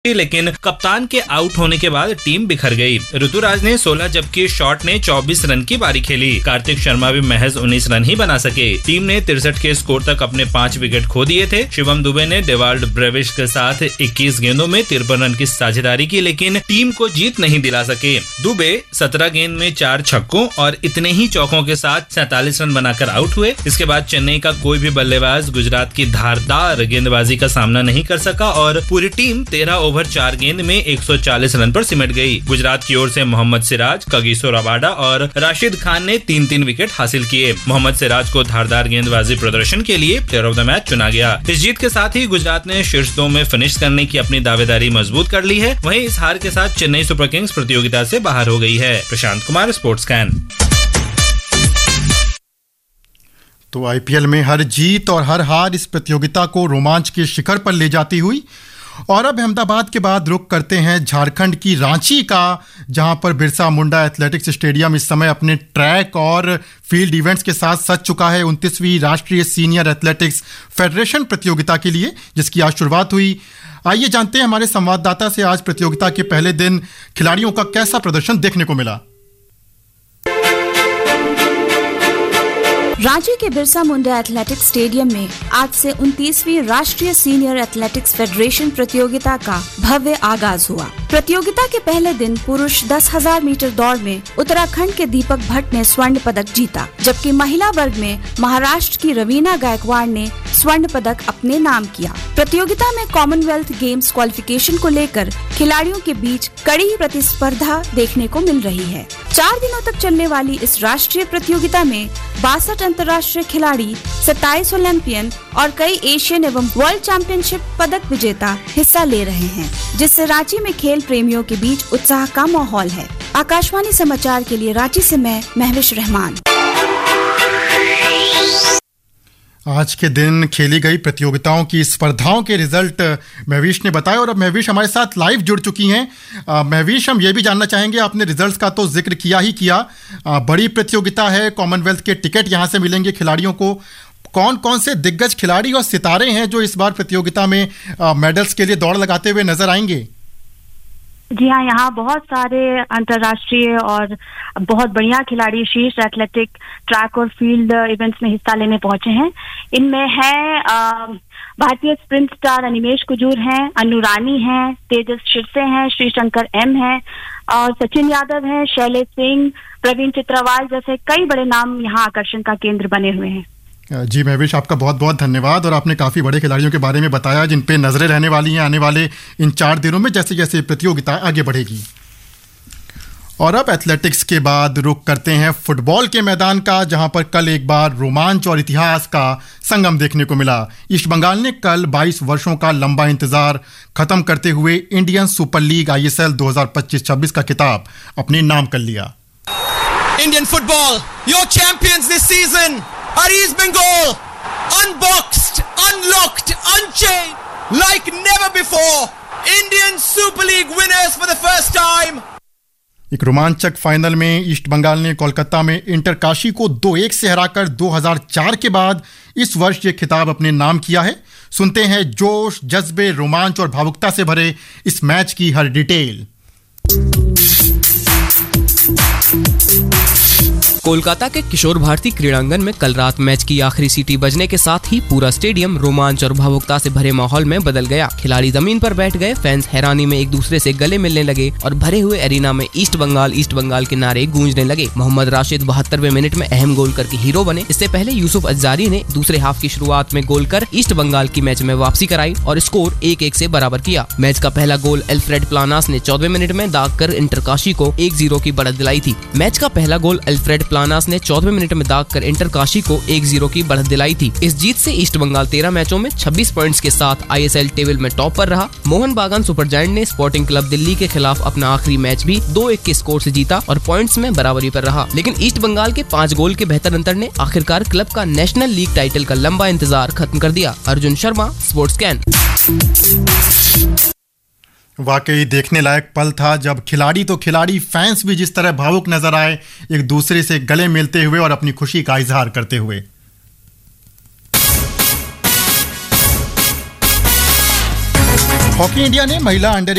लेकिन कप्तान के आउट होने के बाद टीम बिखर गई। ऋतुराज ने 16 जबकि शॉर्ट ने 24 रन की बारी खेली। कार्तिक शर्मा भी महज 19 रन ही बना सके। टीम ने 63 के स्कोर तक अपने 5 विकेट खो दिए थे। शिवम दुबे ने डेवाल्ड ब्रेविश के साथ 21 गेंदों में 53 रन की साझेदारी की, लेकिन टीम को जीत नहीं दिला सके। दुबे 17 गेंद में 4 छक्कों और इतने ही चौकों के साथ 47 रन बनाकर आउट हुए। इसके बाद चेन्नई का कोई भी बल्लेबाज गुजरात की धारदार गेंदबाजी का सामना नहीं कर सका और पूरी टीम 13 ओवर 4 गेंद में 140 रन पर सिमट गई। गुजरात की ओर से मोहम्मद सिराज, कगिसो रबाडा और राशिद खान ने 3-3 विकेट हासिल किए। मोहम्मद सिराज को धारदार गेंदबाजी प्रदर्शन के लिए प्लेयर ऑफ द मैच चुना गया। इस जीत के साथ ही गुजरात ने शीर्ष 2 में फिनिश करने की अपनी दावेदारी मजबूत कर ली है। वहीं इस हार के साथ चेन्नई सुपर किंग्स प्रतियोगिता से बाहर हो गई है। Prashant Kumar, sports can. तो आईपीएल में हर जीत और हर हार इस प्रतियोगिता को रोमांच के शिखर पर ले जाती हुई। और अब अहमदाबाद के बाद रुख करते हैं झारखंड की रांची का, जहां पर बिरसा मुंडा एथलेटिक्स स्टेडियम इस समय अपने ट्रैक और फील्ड इवेंट्स के साथ सज चुका है 29वीं राष्ट्रीय सीनियर एथलेटिक्स फेडरेशन प्रतियोगिता के लिए, जिसकी आज शुरुआत हुई। आइए जानते हैं हमारे संवाददाता से आज प्रतियोगिता के पहले दिन खिलाड़ियों का कैसा प्रदर्शन देखने को मिला। रांची के बिरसा मुंडा एथलेटिक्स स्टेडियम में आज से 29वीं राष्ट्रीय सीनियर एथलेटिक्स फेडरेशन प्रतियोगिता का भव्य आगाज हुआ। प्रतियोगिता के पहले दिन पुरुष 10,000 मीटर दौड़ में उत्तराखंड के दीपक भट्ट ने स्वर्ण पदक जीता, जबकि महिला वर्ग में महाराष्ट्र की रवीना गायकवाड़ ने स्वर्ण पदक अपने नाम किया। प्रतियोगिता में कॉमनवेल्थ गेम्स क्वालिफिकेशन को लेकर खिलाड़ियों के बीच कड़ी प्रतिस्पर्धा देखने को मिल रही है। 4 दिनों तक चलने वाली इस राष्ट्रीय प्रतियोगिता में 62 अंतर्राष्ट्रीय खिलाड़ी, 27 ओलंपियन और कई एशियन एवं वर्ल्ड चैंपियनशिप पदक विजेता हिस्सा ले रहे हैं, जिससे रांची में खेल प्रेमियों के बीच उत्साह का माहौल है। आकाशवाणी समाचार के लिए रांची से मैं महविश रहमान। आज के दिन खेली गई प्रतियोगिताओं की स्पर्धाओं के रिजल्ट महविश ने बताया और अब महविश हमारे साथ लाइव जुड़ चुकी हैं। महविश, हम ये भी जानना चाहेंगे, आपने रिजल्ट्स का तो जिक्र किया ही किया, बड़ी प्रतियोगिता है, कॉमनवेल्थ के टिकट यहाँ से मिलेंगे खिलाड़ियों को। कौन कौन से दिग्गज खिलाड़ी और सितारे हैं जो इस बार प्रतियोगिता में मेडल्स के लिए दौड़ लगाते हुए नजर आएंगे? जी हाँ, यहाँ बहुत सारे अंतर्राष्ट्रीय और बहुत बढ़िया खिलाड़ी शीर्ष एथलेटिक, ट्रैक और फील्ड इवेंट्स में हिस्सा लेने पहुंचे हैं। इनमें है भारतीय स्प्रिंट स्टार अनिमेश कुजूर हैं, अनु रानी हैं, तेजस शिरसे हैं, श्रीशंकर एम हैं और सचिन यादव हैं, शैलेश सिंह, प्रवीण चित्रावाल जैसे कई बड़े नाम यहाँ आकर्षण का केंद्र बने हुए हैं। जी महविश, आपका बहुत बहुत धन्यवाद। और आपने काफ़ी बड़े खिलाड़ियों के बारे में बताया जिन पे नजरें रहने वाली हैं आने वाले इन 4 दिनों में जैसे जैसे प्रतियोगिता आगे बढ़ेगी। और अब एथलेटिक्स के बाद रुख करते हैं फुटबॉल के मैदान का, जहां पर कल एक बार रोमांच और इतिहास का संगम देखने को मिला। ईस्ट बंगाल ने कल 22 वर्षों का लंबा इंतजार खत्म करते हुए इंडियन सुपर लीग ISL 2025-26 का खिताब अपने नाम कर लिया। Indian football, your champions this season are East Bengal, unboxed, unlocked, unchained like never before. Indian Super League winners for the first time. एक रोमांचक फाइनल में ईस्ट बंगाल ने कोलकाता में इंटर काशी को 2-1 से हराकर 2004 के बाद इस वर्ष ये खिताब अपने नाम किया है। सुनते हैं जोश, जज्बे, रोमांच और भावुकता से भरे इस मैच की हर डिटेल। कोलकाता के किशोर भारती क्रीड़ांगन में कल रात मैच की आखिरी सीटी बजने के साथ ही पूरा स्टेडियम रोमांच और भावुकता से भरे माहौल में बदल गया। खिलाड़ी जमीन पर बैठ गए, फैंस हैरानी में एक दूसरे से गले मिलने लगे और भरे हुए एरिना में ईस्ट बंगाल के नारे गूंजने लगे। मोहम्मद राशिद 72वें मिनट में अहम गोल करके हीरो बने। इससे पहले यूसुफ अज़ारी ने दूसरे हाफ की शुरुआत में गोल कर ईस्ट बंगाल की मैच में वापसी कराई और स्कोर 1-1 से बराबर किया। मैच का पहला गोल एल्फ्रेड प्लानास ने 14वें मिनट में दागकर इंटरकाशी को 1-0 की बढ़त दिलाई थी। मैच का पहला गोल एल्फ्रेड प्लानास ने 14वें मिनट में दागकर इंटरकाशी को 1-0 की बढ़त दिलाई थी। इस जीत से ईस्ट बंगाल 13 मैचों में 26 पॉइंट्स के साथ ISL टेबल में टॉप पर रहा। मोहन बागान सुपर जायंट ने स्पोर्टिंग क्लब दिल्ली के खिलाफ अपना आखिरी मैच भी 2-1 के स्कोर से जीता और पॉइंट्स में बराबरी पर रहा। लेकिन ईस्ट बंगाल के 5 गोल के बेहतर अंतर ने आखिरकार क्लब का नेशनल लीग टाइटल का लंबा इंतजार खत्म कर दिया। Arjun Sharma, sports can. वाकई देखने लायक पल था जब खिलाड़ी तो खिलाड़ी, फैंस भी जिस तरह भावुक नजर आए, एक दूसरे से गले मिलते हुए और अपनी खुशी का इजहार करते हुए। हॉकी इंडिया ने महिला अंडर